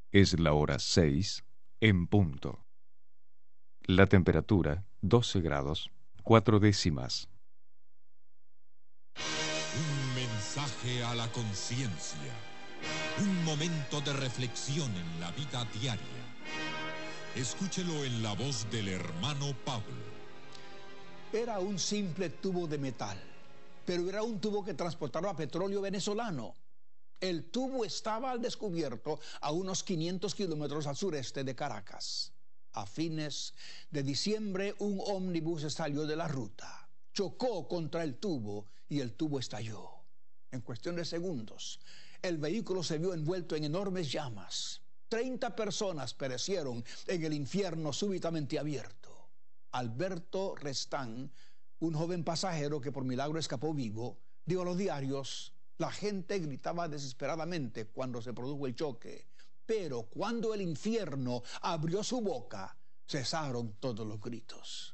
Es la hora 6 en punto. La temperatura 12 grados 4 décimas. Un mensaje a la conciencia. Un momento de reflexión en la vida diaria. Escúchelo en la voz del hermano Pablo. Era un simple tubo de metal, pero era un tubo que transportaba petróleo venezolano. El tubo estaba al descubierto a unos 500 kilómetros al sureste de Caracas. A fines de diciembre, un ómnibus salió de la ruta, chocó contra el tubo y el tubo estalló. En cuestión de segundos, el vehículo se vio envuelto en enormes llamas. 30 personas perecieron en el infierno súbitamente abierto. Alberto Restán, un joven pasajero que por milagro escapó vivo, dijo a los diarios: la gente gritaba desesperadamente cuando se produjo el choque, pero cuando el infierno abrió su boca, cesaron todos los gritos.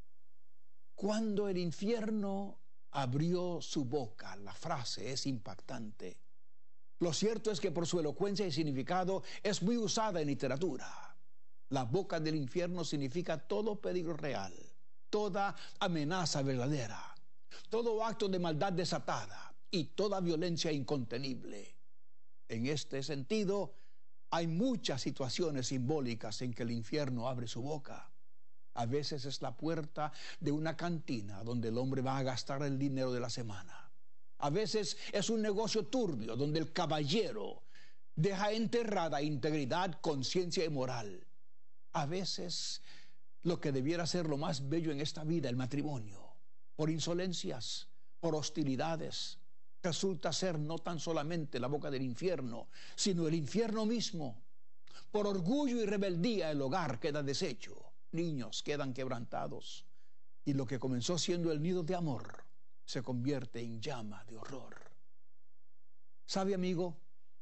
Cuando el infierno abrió su boca, la frase es impactante. Lo cierto es que por su elocuencia y significado es muy usada en literatura. La boca del infierno significa todo peligro real, toda amenaza verdadera, todo acto de maldad desatada y toda violencia incontenible. En este sentido, hay muchas situaciones simbólicas en que el infierno abre su boca. A veces es la puerta de una cantina donde el hombre va a gastar el dinero de la semana. A veces es un negocio turbio donde el caballero deja enterrada integridad, conciencia y moral. A veces lo que debiera ser lo más bello en esta vida, el matrimonio, por insolencias, por hostilidades, resulta ser no tan solamente la boca del infierno, sino el infierno mismo. Por orgullo y rebeldía el hogar queda deshecho, niños quedan quebrantados, y lo que comenzó siendo el nido de amor se convierte en llama de horror. ¿Sabe, amigo?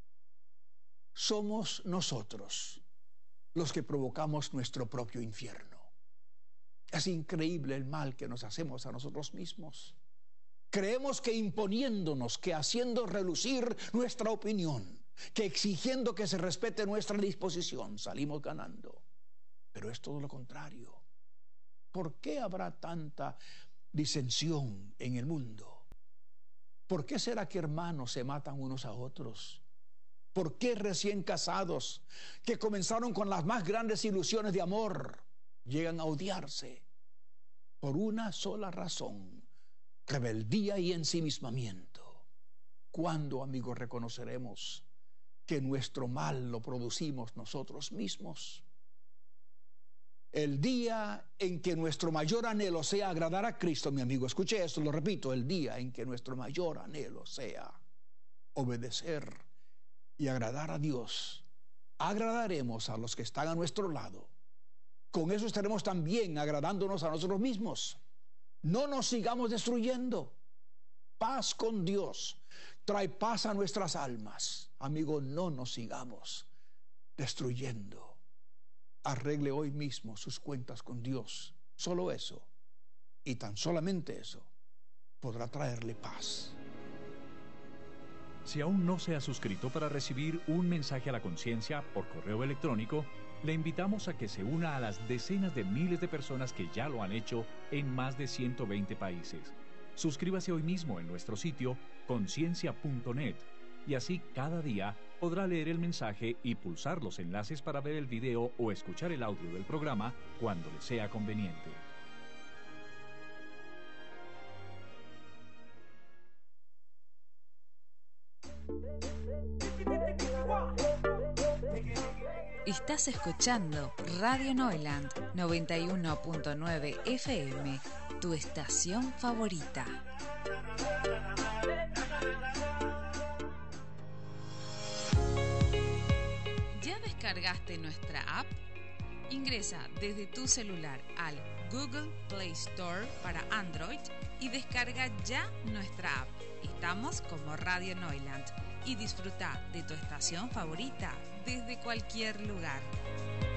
Somos nosotros los que provocamos nuestro propio infierno. Es increíble el mal que nos hacemos a nosotros mismos. Creemos que imponiéndonos, que haciendo relucir nuestra opinión, que exigiendo que se respete nuestra disposición, salimos ganando. Pero es todo lo contrario. ¿Por qué habrá tanta disensión en el mundo? ¿Por qué será que hermanos se matan unos a otros? ¿Por qué recién casados, que comenzaron con las más grandes ilusiones de amor, llegan a odiarse? Por una sola razón: rebeldía y ensimismamiento. ¿Cuándo, amigos, reconoceremos que nuestro mal lo producimos nosotros mismos? El día en que nuestro mayor anhelo sea agradar a Cristo, mi amigo, escuche esto, lo repito, el día en que nuestro mayor anhelo sea obedecer y agradar a Dios, agradaremos a los que están a nuestro lado. Con eso estaremos también agradándonos a nosotros mismos. No nos sigamos destruyendo. Paz con Dios trae paz a nuestras almas. Amigo, no nos sigamos destruyendo. Arregle hoy mismo sus cuentas con Dios. Solo eso, y tan solamente eso, podrá traerle paz. Si aún no se ha suscrito para recibir un mensaje a la conciencia por correo electrónico, le invitamos a que se una a las decenas de miles de personas que ya lo han hecho en más de 120 países. Suscríbase hoy mismo en nuestro sitio conciencia.net y así cada día podrá leer el mensaje y pulsar los enlaces para ver el video o escuchar el audio del programa cuando le sea conveniente. Estás escuchando Radio Neuland 91.9 FM, tu estación favorita. ¿Ya descargaste nuestra app? Ingresa desde tu celular al Google Play Store para Android y descarga ya nuestra app. Estamos como Radio Neuland y disfruta de tu estación favorita desde cualquier lugar.